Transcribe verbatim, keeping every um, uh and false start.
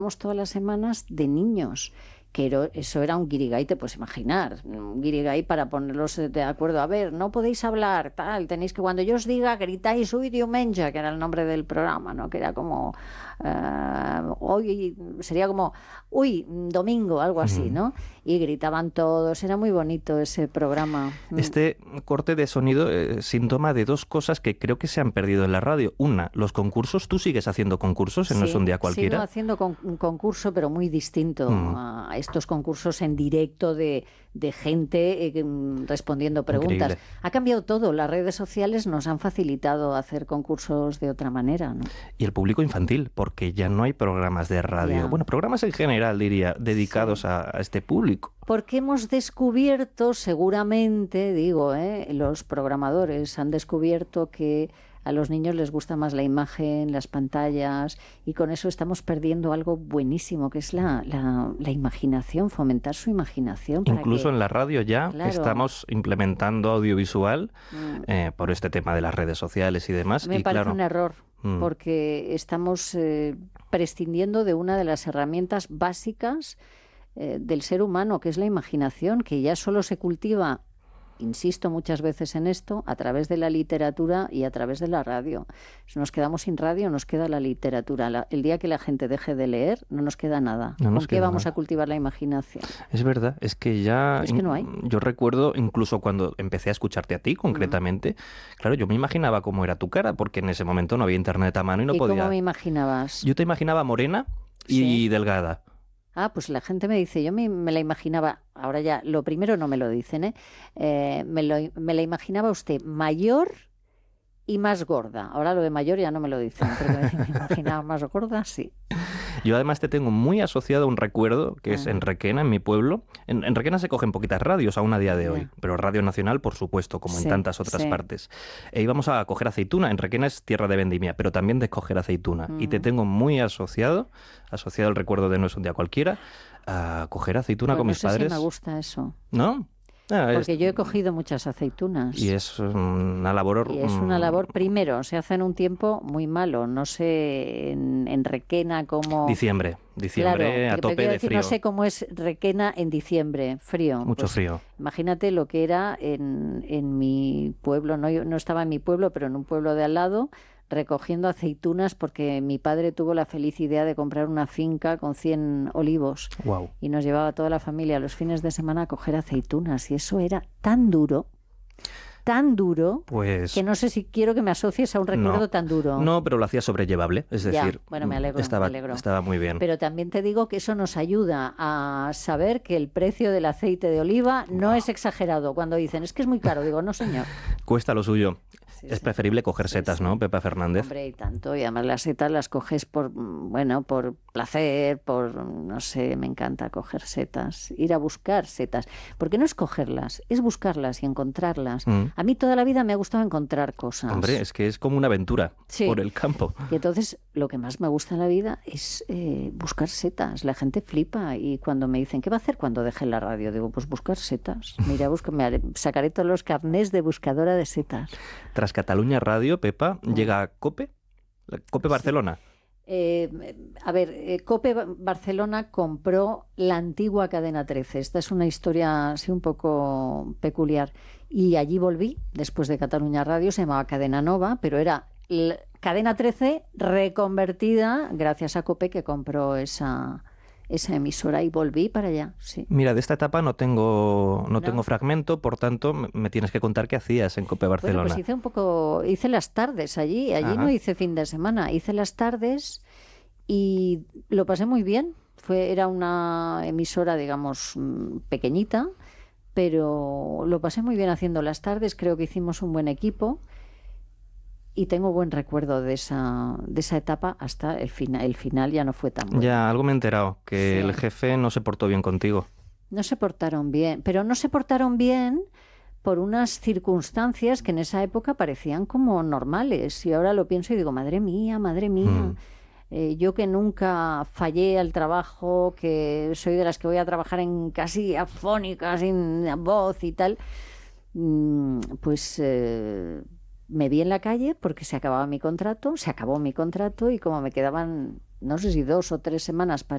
todas las semanas de niños, que era, eso era un guirigay, te puedes imaginar, un guirigay para ponerlos de acuerdo. A ver, no podéis hablar, tal, tenéis que, cuando yo os diga, gritáis uy diumenge, que era el nombre del programa, ¿no? Que era como, uh, hoy, sería como, uy, domingo, algo así, ¿no? Y gritaban todos, era muy bonito ese programa. Este corte de sonido es síntoma de dos cosas que creo que se han perdido en la radio. Una, los concursos. ¿Tú sigues haciendo concursos en Sí, No es un día cualquiera? Sigo haciendo con, un concurso, pero muy distinto mm. a estos concursos en directo de, de gente eh, respondiendo preguntas. Increíble. Ha cambiado todo. Las redes sociales nos han facilitado hacer concursos de otra manera, ¿no? Y el público infantil, porque ya no hay programas de radio. Ya. Bueno, programas en general, diría, dedicados sí. a, a este público. Porque hemos descubierto, seguramente, digo, ¿eh? los programadores han descubierto que a los niños les gusta más la imagen, las pantallas, y con eso estamos perdiendo algo buenísimo, que es la, la, la imaginación, fomentar su imaginación. Para Incluso que... en la radio ya claro. estamos implementando audiovisual mm. eh, por este tema de las redes sociales y demás. Me y parece claro, un error, mm. porque estamos eh, prescindiendo de una de las herramientas básicas eh, del ser humano, que es la imaginación, que ya solo se cultiva, insisto muchas veces en esto, a través de la literatura y a través de la radio. Si nos quedamos sin radio, nos queda la literatura. La, el día que la gente deje de leer, no nos queda nada. No nos ¿Con qué queda vamos nada. a cultivar la imaginación? Es verdad, es que ya... Es que no hay. Yo recuerdo, incluso cuando empecé a escucharte a ti, concretamente, mm. claro, yo me imaginaba cómo era tu cara, porque en ese momento no había internet a mano y no ¿Y podía... ¿Y cómo me imaginabas? Yo te imaginaba morena y sí. delgada. Ah, pues la gente me dice, yo me, me la imaginaba, ahora ya, lo primero no me lo dicen, ¿eh? eh me, lo, me la imaginaba usted mayor y más gorda. Ahora lo de mayor ya no me lo dicen, pero me imaginaba más gorda, sí. Yo además te tengo muy asociado a un recuerdo que ah. es en Requena, en mi pueblo. En, en Requena se cogen poquitas radios aún a día de hoy, yeah. pero Radio Nacional, por supuesto, como sí, en tantas otras sí. partes. E íbamos a coger aceituna. En Requena es tierra de vendimia, pero también de coger aceituna. Mm. Y te tengo muy asociado, asociado al recuerdo de No es un día cualquiera, a coger aceituna bueno, con mis no sé padres. Si me gusta eso. ¿No? Ah, Porque es... yo he cogido muchas aceitunas. Y es una labor... Y es una labor, primero, se hace en un tiempo muy malo. No sé en, en Requena cómo... Diciembre, diciembre claro, a tope de decir, frío. No sé cómo es Requena en diciembre, frío. Mucho pues, frío. Imagínate lo que era en, en mi pueblo, no, yo no estaba en mi pueblo, pero en un pueblo de al lado, recogiendo aceitunas porque mi padre tuvo la feliz idea de comprar una finca con cien olivos. Wow. Y nos llevaba a toda la familia los fines de semana a coger aceitunas. Y eso era tan duro, tan duro, pues, que no sé si quiero que me asocies a un recuerdo no, tan duro. No, pero lo hacía sobrellevable. Es decir, ya, bueno, me alegro, estaba, me alegro. estaba muy bien. Pero también te digo que eso nos ayuda a saber que el precio del aceite de oliva no wow. es exagerado. Cuando dicen, es que es muy caro, digo, no señor. Cuesta lo suyo. Sí, es sí. preferible coger setas, sí, sí. ¿no, Pepa Fernández? Hombre, y tanto. Y además las setas las coges por, bueno, por placer, por, no sé, me encanta coger setas, ir a buscar setas. Porque no es cogerlas, es buscarlas y encontrarlas. Mm. A mí toda la vida me ha gustado encontrar cosas. Hombre, es que es como una aventura sí. por el campo. Y entonces lo que más me gusta en la vida es eh, buscar setas. La gente flipa y cuando me dicen, ¿qué va a hacer cuando deje la radio? Digo, pues buscar setas. Mira, busco, me haré, sacaré todos los carnés de buscadora de setas. Tras Cataluña Radio, Pepa, llega COPE, COPE Barcelona. Sí. Eh, a ver, eh, COPE Barcelona compró la antigua Cadena trece. Esta es una historia así un poco peculiar. Y allí volví, después de Cataluña Radio, se llamaba Cadena Nova, pero era Cadena trece reconvertida gracias a COPE, que compró esa... esa emisora, y volví para allá, sí. Mira, de esta etapa no tengo no, no. tengo fragmento, por tanto me tienes que contar qué hacías en COPE Barcelona. Bueno, pues hice un poco, hice las tardes allí, allí Ajá. no hice fin de semana, hice las tardes y lo pasé muy bien. Fue, era una emisora, digamos, pequeñita, pero lo pasé muy bien haciendo las tardes, creo que hicimos un buen equipo. Y tengo buen recuerdo de esa de esa etapa hasta el final. El final ya no fue tan bueno. Ya, algo me he enterado, que sí. el jefe no se portó bien contigo. No se portaron bien, pero no se portaron bien por unas circunstancias que en esa época parecían como normales. Y ahora lo pienso y digo, madre mía, madre mía. Mm. Eh, yo que nunca fallé al trabajo, que soy de las que voy a trabajar en casi afónica, sin voz y tal, pues... Eh, me vi en la calle porque se acababa mi contrato, se acabó mi contrato y como me quedaban, no sé si dos o tres semanas para